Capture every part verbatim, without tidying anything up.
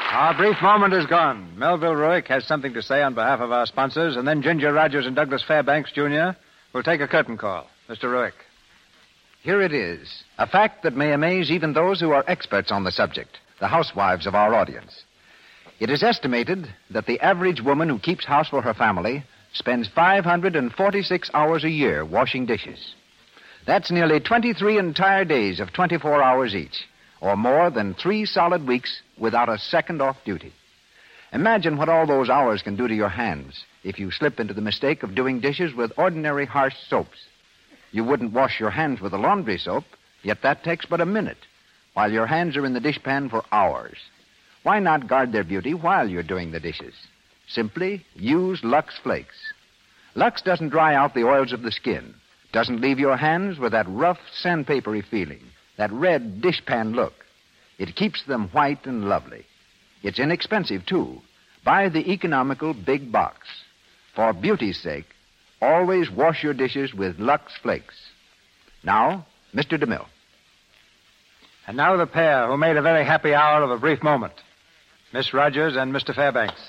Our brief moment is gone. Melville Ruick has something to say on behalf of our sponsors, and then Ginger Rogers and Douglas Fairbanks, Junior will take a curtain call. Mister Ruick. Here it is, a fact that may amaze even those who are experts on the subject, the housewives of our audience. It is estimated that the average woman who keeps house for her family spends five hundred forty-six hours a year washing dishes. That's nearly twenty-three entire days of twenty-four hours each, or more than three solid weeks without a second off duty. Imagine what all those hours can do to your hands if you slip into the mistake of doing dishes with ordinary harsh soaps. You wouldn't wash your hands with a laundry soap, yet that takes but a minute, while your hands are in the dishpan for hours. Why not guard their beauty while you're doing the dishes? Simply use Lux Flakes. Lux doesn't dry out the oils of the skin, doesn't leave your hands with that rough, sandpapery feeling, that red dishpan look. It keeps them white and lovely. It's inexpensive, too. Buy the economical big box. For beauty's sake, always wash your dishes with Lux Flakes. Now, Mister DeMille. And now the pair who made a very happy hour of a brief moment. Miss Rogers and Mister Fairbanks.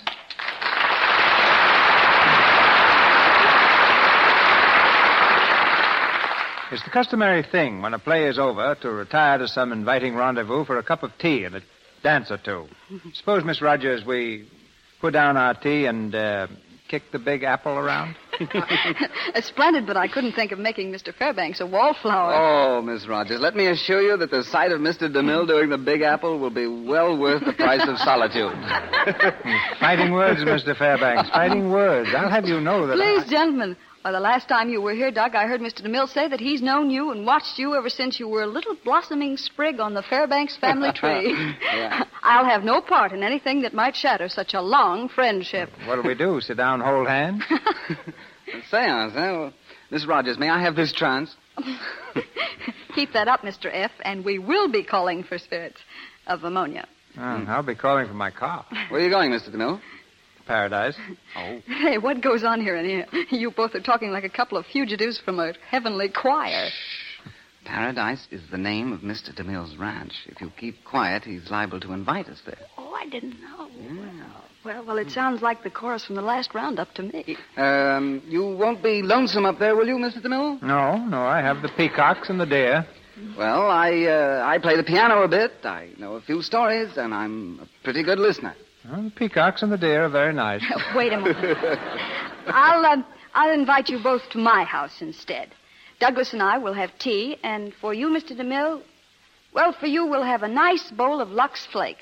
It's the customary thing when a play is over to retire to some inviting rendezvous for a cup of tea and a dance or two. Suppose, Miss Rogers, we put down our tea and uh, kick the big apple around? Splendid, but I couldn't think of making Mister Fairbanks a wallflower. Oh, Miss Rogers, let me assure you that the sight of Mister DeMille doing the big apple will be well worth the price of solitude. Fighting words, Mister Fairbanks, fighting words. I'll have you know that Please, I... gentlemen. Why, the last time you were here, Doug, I heard Mister DeMille say that he's known you and watched you ever since you were a little blossoming sprig on the Fairbanks family tree. Yeah. I'll have no part in anything that might shatter such a long friendship. What'll we do, sit down, hold hands? Seance, eh? Well, Miss Rogers, may I have this chance? Keep that up, Mister F., and we will be calling for spirits of ammonia. Oh, I'll be calling for my car. Where are you going, Mister DeMille? Paradise. Oh. Hey, what goes on here in here? You both are talking like a couple of fugitives from a heavenly choir. Paradise is the name of Mister DeMille's ranch. If you keep quiet, he's liable to invite us there. Oh, I didn't know. Yeah. Well, well, it sounds like the chorus from the last roundup to me. Um, you won't be lonesome up there, will you, Mister DeMille? No, no, I have the peacocks and the deer. Well, I uh, I play the piano a bit. I know a few stories, and I'm a pretty good listener. Well, the peacocks and the deer are very nice. Wait a moment. I'll, uh, I'll invite you both to my house instead. Douglas and I will have tea, and for you, Mister DeMille, well, for you, we'll have a nice bowl of Lux Flakes.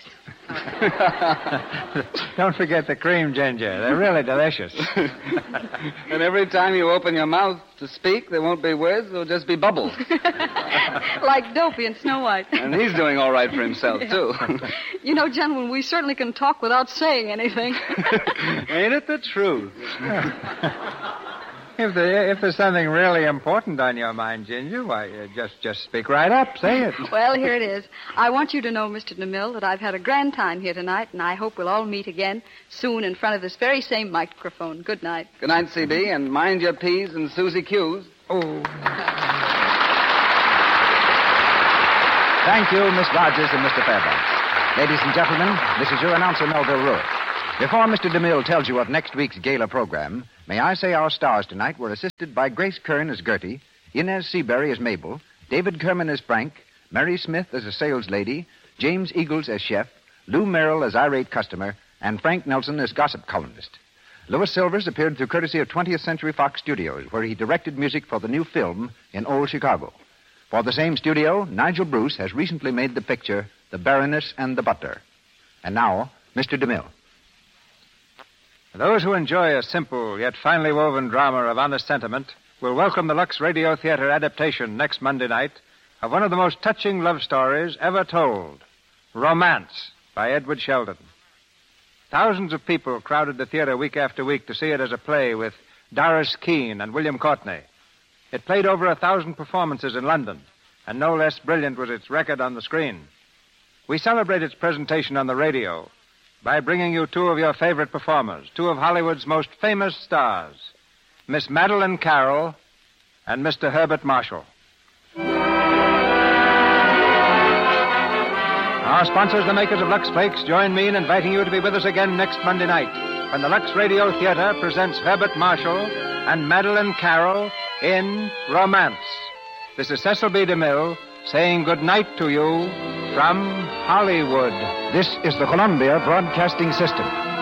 Don't forget the cream, Ginger. They're really delicious. And every time you open your mouth to speak, there won't be words, there'll just be bubbles. Like Dopey and Snow White. And he's doing all right for himself, Yeah. too. You know, gentlemen, we certainly can talk without saying anything. Ain't it the truth? If, there, if there's something really important on your mind, Ginger, why, uh, just just speak right up. Say it. Well, here it is. I want you to know, Mister DeMille, that I've had a grand time here tonight, and I hope we'll all meet again soon in front of this very same microphone. Good night. Good night, C B, and mind your P's and Susie Q's. Oh. Thank you, Miss Rogers and Mister Fairbanks. Ladies and gentlemen, this is your announcer, Melville Ruick. Before Mister DeMille tells you of next week's gala program, may I say our stars tonight were assisted by Grace Kern as Gertie, Inez Seabury as Mabel, David Kerman as Frank, Mary Smith as a sales lady, James Eagles as chef, Lou Merrill as irate customer, and Frank Nelson as gossip columnist. Louis Silvers appeared through courtesy of twentieth Century Fox Studios, where he directed music for the new film in Old Chicago. For the same studio, Nigel Bruce has recently made the picture The Baroness and the Butler. And now, Mister DeMille. Those who enjoy a simple yet finely woven drama of honest sentiment will welcome the Lux Radio Theater adaptation next Monday night of one of the most touching love stories ever told, Romance by Edward Sheldon. Thousands of people crowded the theater week after week to see it as a play with Doris Keane and William Courtney. It played over a thousand performances in London, and no less brilliant was its record on the screen. We celebrate its presentation on the radio by bringing you two of your favorite performers, two of Hollywood's most famous stars, Miss Madeline Carroll and Mister Herbert Marshall. Our sponsors, the makers of Lux Flakes, join me in inviting you to be with us again next Monday night when the Lux Radio Theater presents Herbert Marshall and Madeline Carroll in Romance. This is Cecil B. DeMille saying good night to you from Hollywood. This is the Columbia Broadcasting System.